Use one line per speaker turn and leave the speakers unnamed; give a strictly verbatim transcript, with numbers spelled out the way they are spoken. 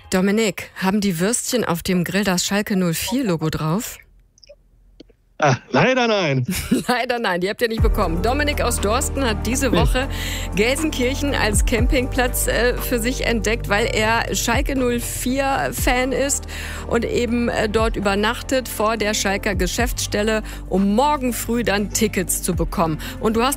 Dominik, haben die Würstchen auf dem Grill das Schalke null vier Logo drauf?
Ah, leider nein.
Leider nein, die habt ihr nicht bekommen. Dominik aus Dorsten hat diese Woche Gelsenkirchen als Campingplatz äh, für sich entdeckt, weil er Schalke null vier Fan ist und eben äh, dort übernachtet vor der Schalker Geschäftsstelle, um morgen früh dann Tickets zu bekommen. Und du hast